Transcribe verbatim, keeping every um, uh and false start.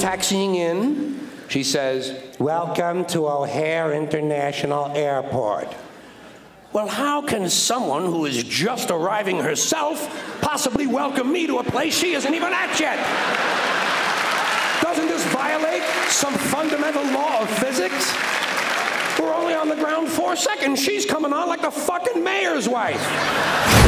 taxiing in, she says, "Welcome to O'Hare International Airport." Well, how can someone who is just arriving herself possibly welcome me to a place she isn't even at yet? Doesn't this violate some fundamental law of physics? We're only on the ground four seconds. She's coming on like the fucking mayor's wife.